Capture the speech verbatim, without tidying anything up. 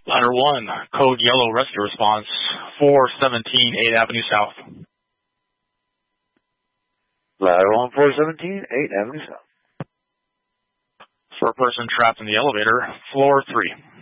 Ladder one, code yellow rescue response, four seventeen eighth Avenue South. Ladder one, four seventeen eighth Avenue South. For a person trapped in the elevator, floor three.